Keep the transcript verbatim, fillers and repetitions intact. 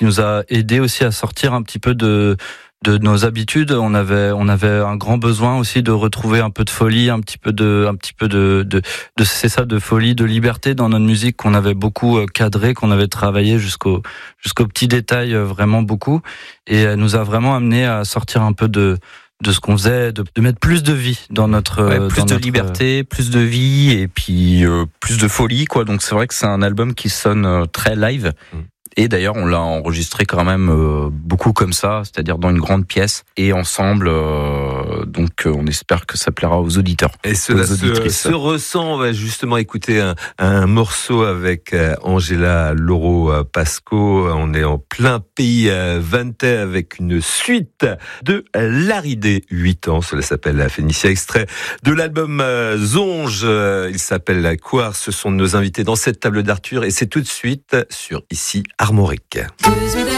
qui nous a aidé aussi à sortir un petit peu de de nos habitudes. On avait on avait un grand besoin aussi de retrouver un peu de folie, un petit peu de un petit peu de de, de c'est ça, de folie, de liberté dans notre musique qu'on avait beaucoup cadré, qu'on avait travaillé jusqu'au jusqu'au petit détail, vraiment beaucoup, et elle nous a vraiment amené à sortir un peu de de ce qu'on faisait, de, de mettre plus de vie dans notre ouais, plus dans de notre... liberté, plus de vie, et puis euh, plus de folie, quoi. Donc c'est vrai que c'est un album qui sonne euh, très live. Mmh. Et d'ailleurs, on l'a enregistré quand même euh, beaucoup comme ça, c'est-à-dire dans une grande pièce et ensemble. Euh, donc, euh, on espère que ça plaira aux auditeurs. Et cela se, se ressent. On va justement écouter un, un morceau avec euh, Angela Loro euh, Pasco. On est en plein pays euh, vantais avec une suite de Laridé, huit ans. Cela s'appelle Phénicia, extrait de l'album euh, Zonge. Euh, il s'appelle Quoi. Ce sont nos invités dans cette table d'Arthur, et c'est tout de suite sur Ici Armorique.